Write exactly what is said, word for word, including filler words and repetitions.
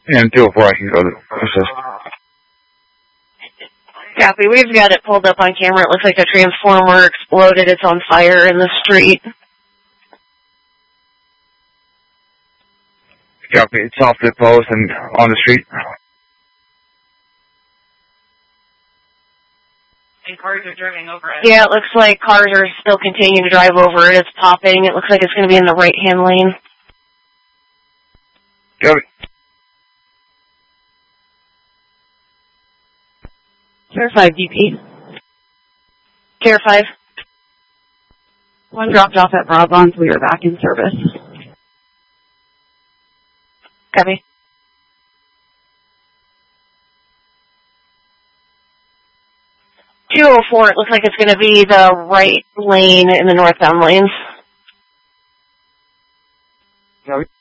And two oh four, I can go to assist. Copy. We've got it pulled up on camera. It looks like a transformer exploded. It's on fire in the street. Copy. It's off the post and on the street. And cars are driving over it. Yeah, it looks like cars are still continuing to drive over it. It's popping. It looks like it's going to be in the right-hand lane. Copy. Tier five D P. Tier five. One dropped off at Brabants. We are back in service. Copy. two oh four, it looks like it's going to be the right lane in the northbound lanes. Copy.